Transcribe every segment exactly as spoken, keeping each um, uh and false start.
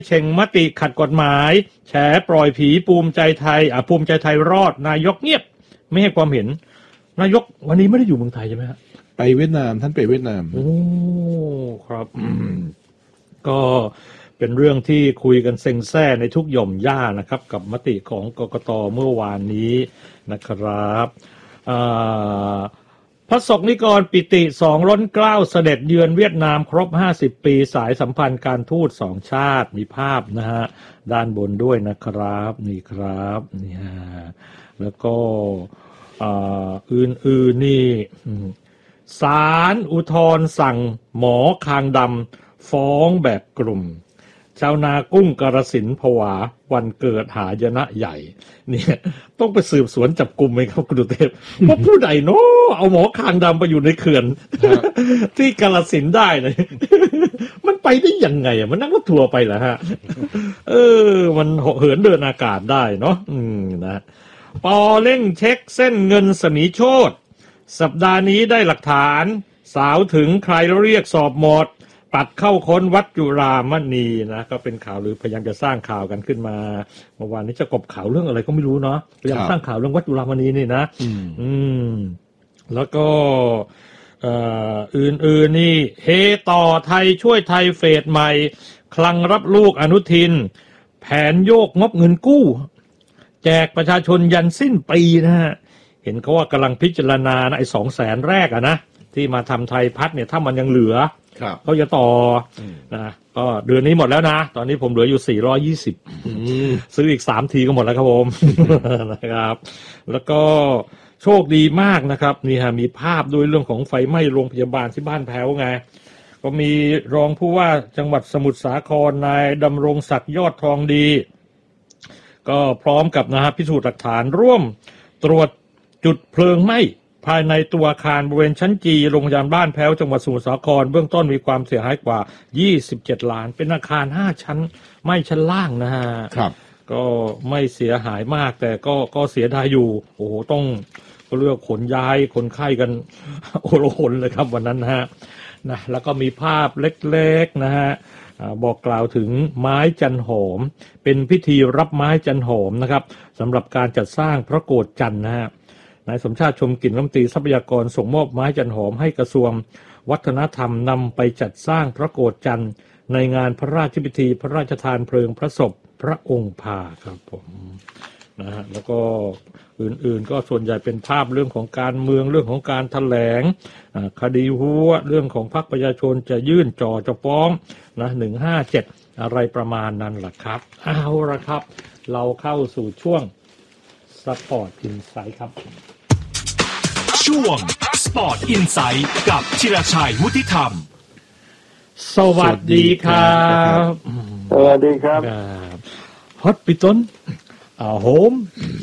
เชงมติขัดกฎหมายแฉปล่อยผีภูมิใจไทยอ่ะภูมิใจไทยรอดนายกเงียบไม่ให้ความเห็นนายกวันนี้ไม่ได้อยู่เมืองไทยใช่ไหมฮะไปเวียดนามท่านไปเวียดนามโอ้ครับก็เป็นเรื่องที่คุยกันเซ็งแซ่ในทุกหย่อมย่านะครับกับมติของกกต.เมื่อวานนี้นะครับพระศกนิกรปิติสองล้นเกล้าเสด็จเยือนเวียดนามครบห้าสิบปีสายสัมพันธ์การทูตสองชาติมีภาพนะฮะด้านบนด้วยนะครับนี่ครับนี่ฮะแล้วก็อื่นๆนี่ศาลอุทธรณ์สั่งหมอคางดำฟ้องแบบกลุ่มชาวนากุ้งกรสินธุ์ผวาวันเกิดหายนะใหญ่เนี่ยต้องไปสืบสวนจับกุมไหมครับคุณดุเทพว่าผู้ใดเนาะเอาหมอคางดำไปอยู่ในเขื่อนที่กรสินธุ์ได้เลยมันไปได้ยังไงอ่ะมันนั่งรถทัวร์ไปเหรอฮะเออมันเหินเดินอากาศได้เนาะอืมนะปอเร่งเช็คเส้นเงินสมีโชติสัปดาห์นี้ได้หลักฐานสาวถึงใครแล้วเรียกสอบหมดปัดเข้าค้นวัดจุฬามณีนะก็เป็นข่าวหรือพยายามจะสร้างข่าวกันขึ้นมาเมื่อวานนี้จะกบข่าวเรื่องอะไรก็ไม่รู้เนาะพยายามสร้างข่าวเรื่องวัดจุฬามณีนี่นะอืมแล้วก็เอ่ออื่นๆนี่เฮต่อไทยช่วยไทยเฟสใหม่คลังรับลูกอนุทินแผนโยกงบเงินกู้แจกประชาชนยันสิ้นปีนะฮะเห็นเขาว่ากำลังพิจารณานะไอ้สองแสนแรกอะนะที่มาทำไทยพัฒน์เนี่ยถ้ามันยังเหลือเขาจะต่อนะก็เดือนนี้หมดแล้วนะตอนนี้ผมเหลืออยู่สี่ร้อยยี่สิบซื้ออีกสามทีก็หมดแล้วครับผมนะครับแล้วก็โชคดีมากนะครับนี่ฮะมีภาพด้วยเรื่องของไฟไหม้โรงพยาบาลที่บ้านแพ้วไงก็มีรองผู้ว่าจังหวัดสมุทรสาครนายดำรงศักดิ์ยอดทองดีก็พร้อมกับนะฮะพิสูจน์หลักฐานร่วมตรวจจุดเพลิงไหม้ภายในตัวอาคารบริเวณชั้นจีโรงพยาบาลบ้านแพ้วจังหวัดสมุทรสาครเบื้องต้นมีความเสียหายกว่ายี่สิบเจ็ดล้านเป็นอาคารห้าชั้นไม่ชั้นล่างนะฮะครับก็ไม่เสียหายมากแต่ก็ก็เสียดายอยู่โอ้โหต้องก็เลือกขนย้ายคนไข้กันโอโลหนเลยครับวันนั้นนะฮะนะแล้วก็มีภาพเล็กๆนะฮะบอกกล่าวถึงไม้จันหอมเป็นพิธีรับไม้จันหอมนะครับสำหรับการจัดสร้างพระโกฐจันทร์นะฮะนายสมชาติชมกลิ่นรัฐมนตรีทรัพยากรส่งมอบไม้จันหอมให้กระทรวงวัฒนธรรมนำไปจัดสร้างพระโกฐจันทร์ในงานพระราชพิธีพระราชทานเพลิงพระศพพระองค์พาครับผมนะฮะแล้วก็อื่นๆก็ส่วนใหญ่เป็นภาพเรื่องของการเมืองเรื่องของการแถลงคดีหัวเรื่องของพรรคประชาชนจะยื่นจ่อจะฟ้องนะหนึ่งห้าเจ็ดอะไรประมาณนั้นแหละครับเอาละครับเราเข้าสู่ช่วงสปอร์ตอินไซต์ครับช่วงสปอร์ตอินไซต์กับธีรชัยวุฒิธรรมสวัสดีครับสวัสดีครับฮอตปิตนอ่าโฮม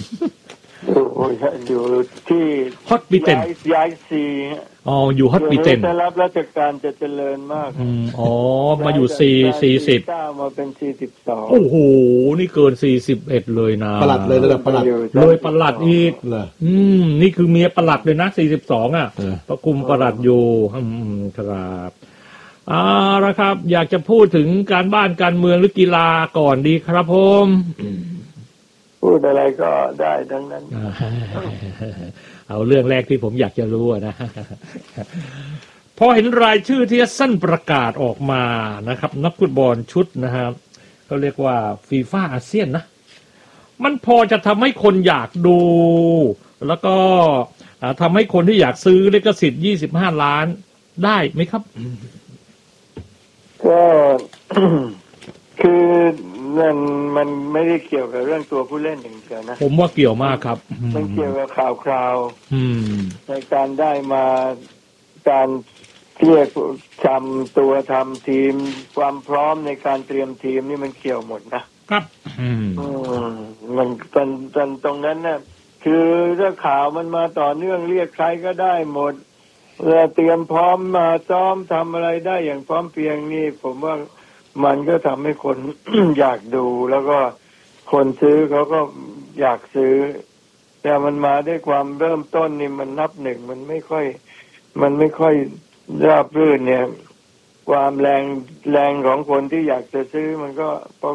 อยู่ที่ฮอตปิเตนย้ายซีอ๋ออยู่ฮอตปิเตนจะรับราชการจะเจริญมากอ๋อมาอยู่สี่สี่สิบมาเป็นสี่สิบสองโอ้โหนี่เกินสี่สิบเอ็ดเลยนะประหลัดเลยระดับประหลัดเลยประหลัดอีกอืมนี่คือเมียประหลัดเลยนะสี่สิบสองอ่ะประคุมประหลัดอยู่อืมครับอ่าละครับอยากจะพูดถึงการบ้านการเมืองหรือกีฬาก่อนดีครับผมพูดอะไรก็ได้ทั้งนั้นเอาเรื่องแรกที่ผมอยากจะรู้นะพอเห็นรายชื่อที่สั้นประกาศออกมานะครับนักฟุตบอลชุดนะครับเขาเรียกว่าฟีฟ่าอาเซียนนะมันพอจะทำให้คนอยากดูแล้วก็ทำให้คนที่อยากซื้อลิขสิทธิ์ยี่สิบห้าล้านได้ไหมครับก็ คือนั่นมันไม่ได้เกี่ยวกับเรื่องตัวผู้เล่นอย่างเดียวนะผมว่าเกี่ยวมากครับมันเกี่ยวกับข่าวคราวในการได้มาการเรียกทำตัวทำทีมความพร้อมในการเตรียมทีมนี่มันเกี่ยวหมดนะครับอืมมันตรงตรงตรงนั้นนะคือถ้าข่าวมันมาต่อเนื่องเรียกใครก็ได้หมดเพื่อเตรียมพร้อมมาซ้อมทำอะไรได้อย่างพร้อมเพรียงนี่ผมว่ามันก็ทำให้คน อยากดูแล้วก็คนซื้อเขาก็อยากซื้อแต่มันมาด้วยความเริ่มต้นนี่มันนับหนึ่งมันไม่ค่อยมันไม่ค่อยราบรื่นเนี่ยความแรงแรงของคนที่อยากจะซื้อมันก็